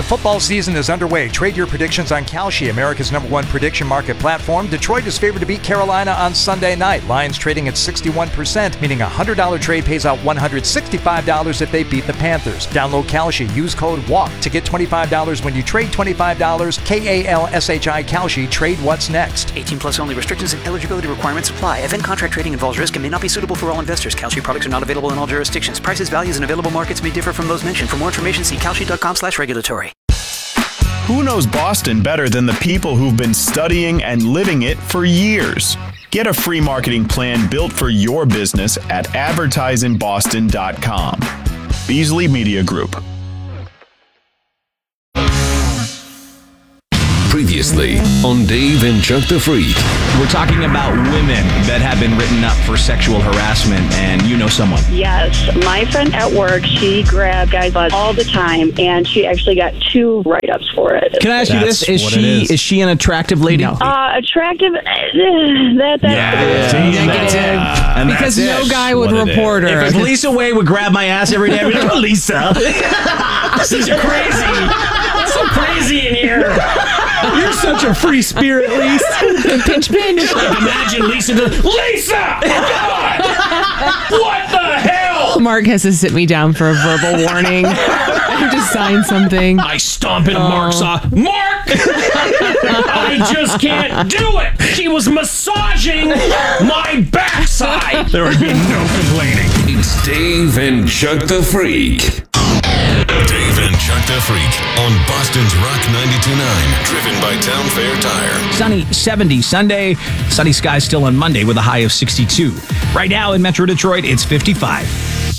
Football season is underway. Trade your predictions on Kalshi, America's #1 prediction market platform. Detroit is favored to beat Carolina on Sunday night. Lions trading at 61%, meaning a $100 trade pays out $165 if they beat the Panthers. Download Kalshi. Use code WALK to get $25 when you trade $25. KALSHI Kalshi. Trade what's next. 18 plus only. Restrictions and eligibility requirements apply. Event contract trading involves risk and may not be suitable for all investors. Kalshi products are not available in all jurisdictions. Prices, values, and available markets may differ from those mentioned. For more information, see kalshi.com/regulatory. Who knows Boston better than the people who've been studying and living it for years? Get a free marketing plan built for your business at advertiseinboston.com. Beasley Media Group. Previously on Dave and Chuck the Freak. We're talking about women that have been written up for sexual harassment, and you know someone. Yes. My friend at work, she grabbed guys all the time, and she actually got 2 write-ups for it. Can I ask you this? Is she an attractive lady? No. Attractive? That's negative. Because no guy would report her. If Lisa Way would grab my ass every day, I'd be like, oh, Lisa. This is crazy. It's so crazy in here. You're such a free spirit, Lisa. Pinch. Imagine Lisa goes, Lisa! God! What the hell? Mark has to sit me down for a verbal warning. I have to sign something. I stomp into Mark's off. Mark! I just can't do it. She was massaging my backside. There would be no complaining. It's Dave and Chuck the Freak. Dave and Chuck the Freak on Boston's Rock 92.9, driven by Town Fair Tire. Sunny 70 Sunday. Sunny skies still on Monday with a high of 62. Right now in Metro Detroit, it's 55.